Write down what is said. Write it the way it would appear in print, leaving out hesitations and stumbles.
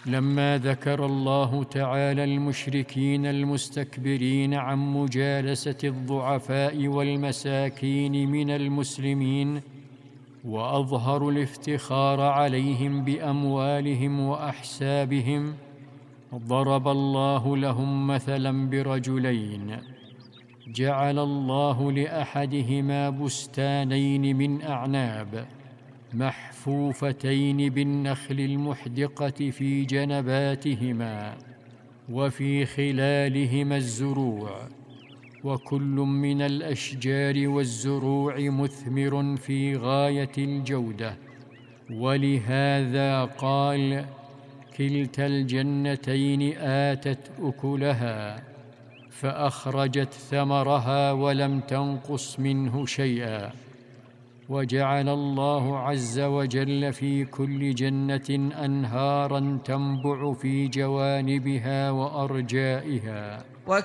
لما ذكر الله تعالى المشركين المستكبرين عن مجالسة الضعفاء والمساكين من المسلمين، وأظهروا الافتخار عليهم بأموالهم وأحسابهم، ضرب الله لهم مثلا برجلين جعل الله لأحدهما بستانين من أعناب محفوفتين بالنخل المحدقة في جنباتهما وفي خلالهما الزروع، وكل من الأشجار والزروع مثمر في غاية الجودة، ولهذا قال: كلتا الجنتين آتت أكلها، فأخرجت ثمرها ولم تنقص منه شيئا. وجعل الله عز وجل في كل جنة أنهاراً تنبع في جوانبها وأرجائها.